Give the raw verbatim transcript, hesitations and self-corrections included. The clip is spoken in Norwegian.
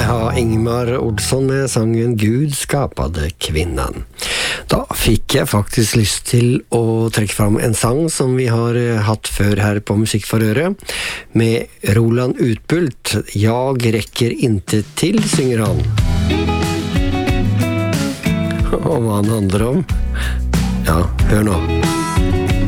ha Ingmar Olsson med sangen Gud skapade kvinnan. Da fikk jeg faktisk lyst til å trekke fram en sang som vi har hatt før her på Musikk for Øre, med Roland Utbult. Jeg rekker inte til, synger han. Og hva han handler om? Ja, hør nå.